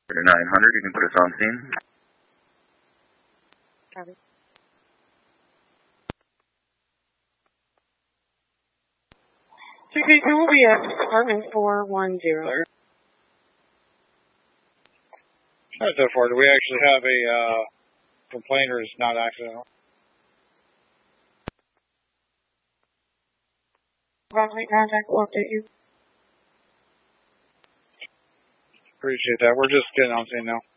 900, you can put us on scene. Copy. 232 will be at apartment 410. Alright, so far, do we actually have a complaint or is it not accidental? Probably contact will update you. Appreciate that. We're just getting on scene now.